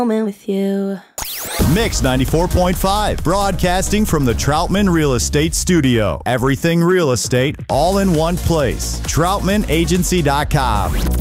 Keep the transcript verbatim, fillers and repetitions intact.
moment with you. Mix ninety-four point five, broadcasting from the Troutman Real Estate Studio. Everything real estate, all in one place. Troutman Agency dot com.